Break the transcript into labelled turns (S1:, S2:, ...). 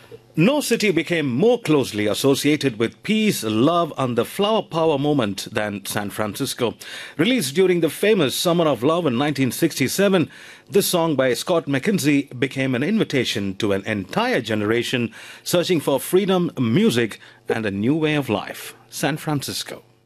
S1: No city became more closely associated with peace, love, and the flower power movement than San Francisco. Released during the famous Summer of Love in 1967, this song by Scott McKenzie became an invitation to an entire generation searching for freedom, music, and a new way of life. San Francisco.